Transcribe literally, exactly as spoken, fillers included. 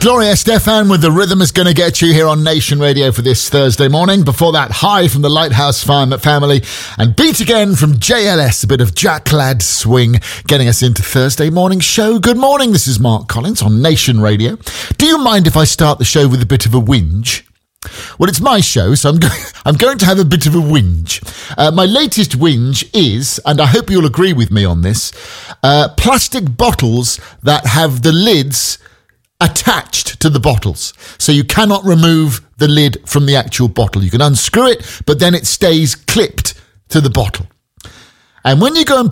Gloria Estefan with The Rhythm Is Gonna Get You here on Nation Radio for this Thursday morning. Before that, High from the Lighthouse Family and Beat Again from J L S, a bit of Jack Ladd swing, getting us into Thursday morning show. Good morning, this is Mark Collins on Nation Radio. Do you mind if I start the show with a bit of a whinge? Well, it's my show, so I'm going, I'm going to have a bit of a whinge. Uh, my latest whinge is, and I hope you'll agree with me on this, uh, plastic bottles that have the lids attached to the bottles. So you cannot remove the lid from the actual bottle. You can unscrew it, but then it stays clipped to the bottle. And when you go and